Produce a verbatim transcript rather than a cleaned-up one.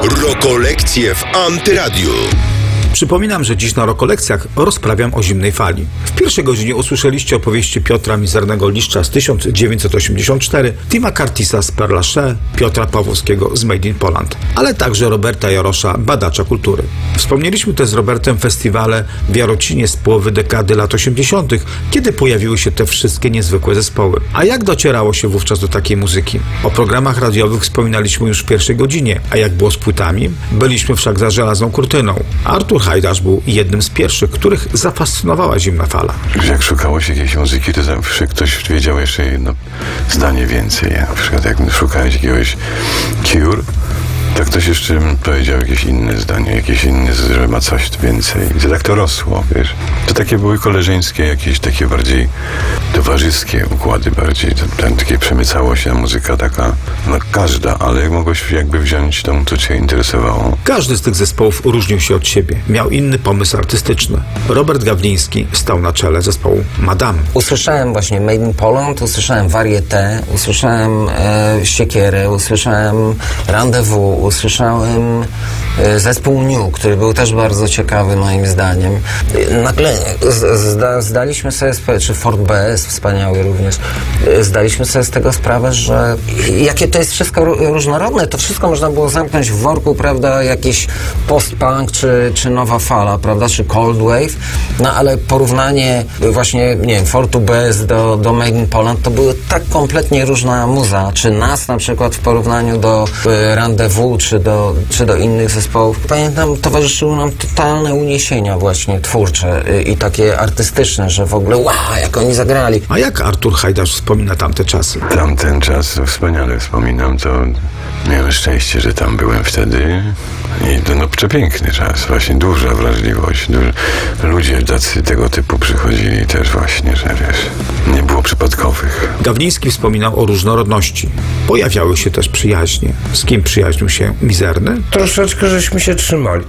Rokolekcje w Antyradiu. Przypominam, że dziś na Rokolekcjach rozprawiam o Zimnej Fali. W pierwszej godzinie usłyszeliście opowieści Piotra Mizernego Liszcza z tysiąc dziewięćset osiemdziesiąt cztery, Tima Curtisa z Père Lachaise, Piotra Pawłowskiego z Made in Poland, ale także Roberta Jarosza, badacza kultury. Wspomnieliśmy też z Robertem festiwale w Jarocinie z połowy dekady lat osiemdziesiątych, kiedy pojawiły się te wszystkie niezwykłe zespoły. A jak docierało się wówczas do takiej muzyki? O programach radiowych wspominaliśmy już w pierwszej godzinie, a jak było z płytami? Byliśmy wszak za żelazną kurtyną. Artur Hajdacz był jednym z pierwszych, których zafascynowała Zimna Fala. Jak szukało się jakiejś muzyki, to zawsze ktoś wiedział jeszcze jedno zdanie więcej. Na przykład jak szukałeś jakiegoś Cure, to ktoś jeszcze powiedział jakieś inne zdanie, jakieś inne, że ma coś więcej. I to tak to rosło, wiesz. To takie były koleżeńskie, jakieś takie bardziej towarzyskie układy bardziej. To, tam takie przemycało się muzyka taka, no każda, ale mogłeś jakby wziąć tą, co cię interesowało. Każdy z tych zespołów różnił się od siebie. Miał inny pomysł artystyczny. Robert Gawliński stał na czele zespołu Madame. Usłyszałem właśnie Made in Poland, usłyszałem Varieté, usłyszałem e, Siekierę, usłyszałem Rendezvous, usłyszałem e, zespół New, który był też bardzo ciekawy moim zdaniem. Nagle z, zda, zdaliśmy sobie sprawę, czy Fort B S wspaniały również, e, zdaliśmy sobie z tego sprawę, że jakie to jest wszystko różnorodne, to wszystko można było zamknąć w worku, prawda, jakiś post-punk, czy, czy nowa fala, prawda, czy cold wave, no ale porównanie właśnie, nie wiem, Fortu B S do, do Made in Poland, to były tak kompletnie różna muza, czy nas na przykład w porównaniu do e, Rendezvous, czy do, czy do innych zespołów. Pamiętam, towarzyszyły nam totalne uniesienia właśnie twórcze y, i takie artystyczne, że w ogóle wow, jak oni zagrali. A jak Artur Hajdacz wspomina tamte czasy? Tamten czas wspaniale wspominam, to miałem szczęście, że tam byłem wtedy i to no przepiękny czas, właśnie duża wrażliwość, duży, ludzie tacy tego typu przychodzili też właśnie, że wiesz, nie było przypadkowych. Gawliński wspominał o różnorodności. Pojawiały się też przyjaźnie. Z kim przyjaźnił się Mizerny? Troszeczkę żeśmy się trzymali.